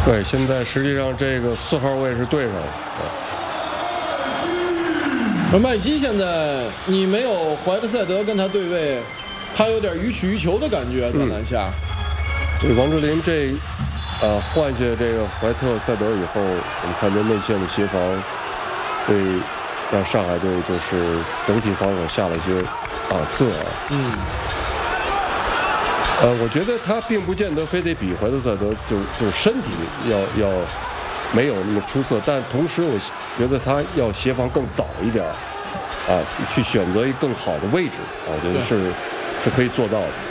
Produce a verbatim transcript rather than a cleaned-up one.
对，现在实际上这个四号位是对上了。 而麦基现在你没有怀特塞德跟他对位，他有点予取予求的感觉，在篮下。 对、嗯，王哲林这呃换下这个怀特塞德以后，我们看这内线的协防，对让上海队就是整体防守下了一些档次啊。 嗯。 呃，我觉得他并不见得非得比怀特塞德就就身体要要没有那么出色，但同时我觉得他要协防更早一点，啊，去选择一个更好的位置，啊，我觉得是是可以做到的。